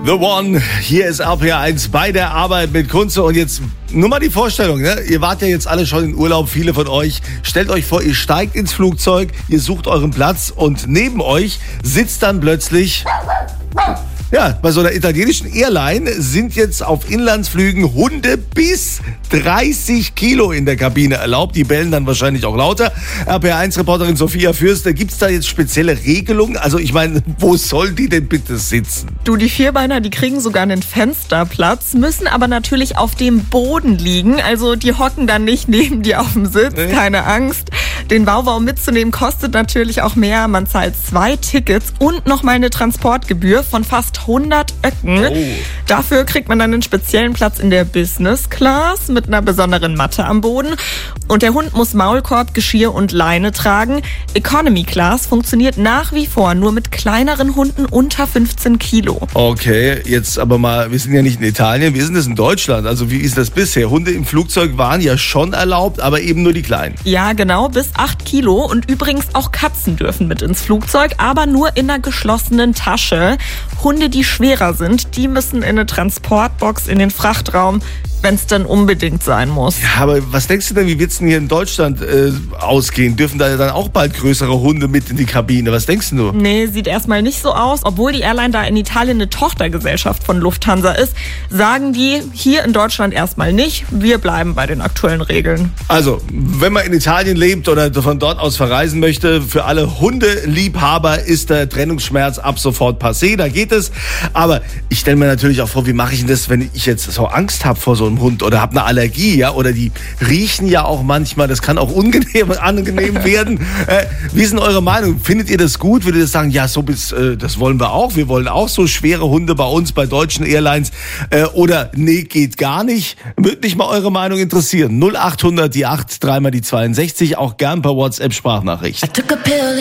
The One, hier ist RPR1 bei der Arbeit mit Kunze und jetzt nur mal die Vorstellung, ne? Ihr wart ja jetzt alle schon in Urlaub, viele von euch. Stellt euch vor, ihr steigt ins Flugzeug, ihr sucht euren Platz und neben euch sitzt dann plötzlich... Ja, bei so einer italienischen Airline sind jetzt auf Inlandsflügen Hunde bis 30 Kilo in der Kabine erlaubt. Die bellen dann wahrscheinlich auch lauter. RPR1-Reporterin Sophia Fürst, gibt es da jetzt spezielle Regelungen? Also ich meine, wo sollen die denn bitte sitzen? Du, die Vierbeiner, die kriegen sogar einen Fensterplatz, müssen aber natürlich auf dem Boden liegen. Also die hocken dann nicht neben dir auf dem Sitz, keine Angst. Den Wauwau mitzunehmen kostet natürlich auch mehr. Man zahlt 2 Tickets und nochmal eine Transportgebühr von fast 100 Öcken. Oh. Dafür kriegt man dann einen speziellen Platz in der Business Class mit einer besonderen Matte am Boden. Und der Hund muss Maulkorb, Geschirr und Leine tragen. Economy Class funktioniert nach wie vor nur mit kleineren Hunden unter 15 Kilo. Okay, jetzt aber mal, wir sind ja nicht in Italien, wir sind das in Deutschland. Also wie ist das bisher? Hunde im Flugzeug waren ja schon erlaubt, aber eben nur die kleinen. Ja, genau, bis 8 Kilo. Und übrigens auch Katzen dürfen mit ins Flugzeug, aber nur in einer geschlossenen Tasche. Hunde, die schwerer sind, die müssen in eine Transportbox in den Frachtraum, wenn es dann unbedingt sein muss. Ja, aber was denkst du denn, wie wird es denn hier in Deutschland ausgehen? Dürfen da dann auch bald größere Hunde mit in die Kabine? Was denkst du? Nee, sieht erstmal nicht so aus. Obwohl die Airline da in Italien eine Tochtergesellschaft von Lufthansa ist, sagen die hier in Deutschland erstmal nicht. Wir bleiben bei den aktuellen Regeln. Also, wenn man in Italien lebt oder von dort aus verreisen möchte, für alle Hundeliebhaber ist der Trennungsschmerz ab sofort passé, da geht es. Aber ich stelle mir natürlich auch vor, wie mache ich denn das, wenn ich jetzt so Angst habe vor so einem Hund oder habe eine Allergie, ja, oder die riechen ja auch manchmal, das kann auch angenehm werden. Wie ist denn eure Meinung? Findet ihr das gut? Würdet ihr sagen, ja, das wollen wir auch, wir wollen auch so schwere Hunde bei uns, bei deutschen Airlines, oder nee, geht gar nicht? Würde mich mal eure Meinung interessieren. 0800 die 8, 3 mal die 62, auch gern per WhatsApp-Sprachnachricht.